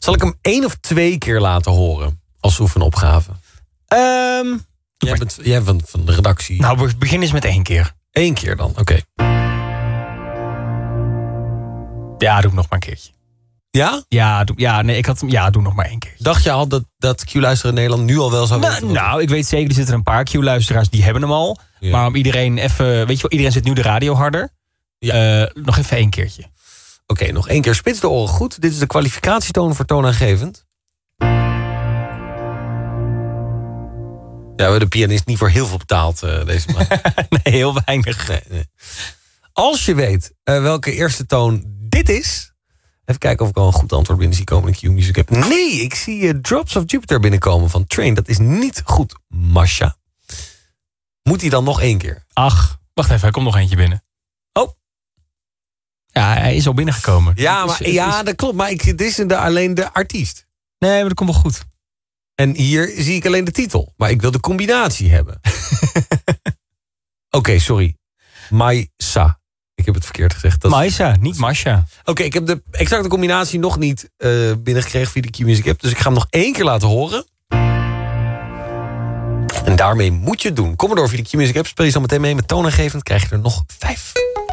Zal ik hem 1 of 2 keer laten horen als oefenopgave? Jij bent van de redactie. Nou, we beginnen eens met 1 keer. 1 keer dan, oké. Ja, doe ik nog maar een keertje. Ja? Doe nog maar 1 keer. Dacht je al dat Q-luisteren in Nederland nu al wel zou weten? Nou, ik weet zeker, er zitten een paar Q-luisteraars die hebben hem al. Ja. Maar om iedereen even... Weet je wel, iedereen zit nu de radio harder. Ja. Nog even 1 keertje. Oké, nog 1 keer. Spits de oren goed. Dit is de kwalificatietoon voor toonaangevend. Ja, we hebben de pianist niet voor heel veel betaald deze maand. Nee, heel weinig. Nee. Als je weet welke eerste toon dit is... Even kijken of ik al een goed antwoord binnen zie komen in Q-Music heb. Nee, ik zie Drops of Jupiter binnenkomen van Train. Dat is niet goed, Masha. Moet hij dan nog 1 keer? Ach, wacht even, hij komt nog eentje binnen. Oh. Ja, hij is al binnengekomen. Ja, dat klopt. Maar dit is alleen de artiest. Nee, maar dat komt wel goed. En hier zie ik alleen de titel. Maar ik wil de combinatie hebben. Oké, sorry. Maisa. Ik heb het verkeerd gezegd. Maisa, niet Masha. Oké, ik heb de exacte combinatie nog niet binnengekregen via de Q-Music app. Dus ik ga hem nog 1 keer laten horen. En daarmee moet je het doen. Kom maar door via de Q-Music app. Speel je zo meteen mee met toonaangevend. Krijg je er nog 5.